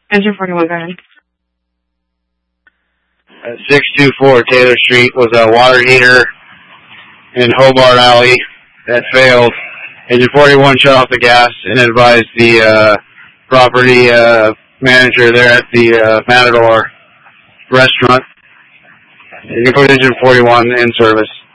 Engine 41, go ahead. 624 Taylor Street was a water heater in Hobart Alley that failed. Engine 41 shut off the gas and advised the property manager there at the Matador restaurant. You can put Engine 41 in service.